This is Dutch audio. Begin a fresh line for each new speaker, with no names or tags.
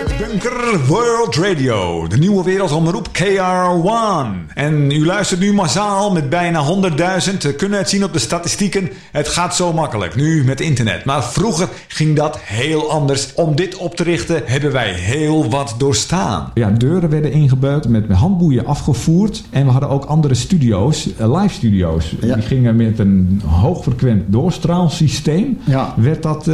Bunker World Radio, de nieuwe wereldomroep KRO1. En u luistert nu massaal met bijna 100.000. We kunnen het zien op de statistieken. Het gaat zo makkelijk, nu met internet. Maar vroeger ging dat heel anders. Om dit op te richten hebben wij heel wat doorstaan.
Ja, deuren werden ingebouwd, met handboeien afgevoerd. En we hadden ook andere studio's, live studio's. Ja. Die gingen met een hoogfrequent doorstraalsysteem. Ja. Werd dat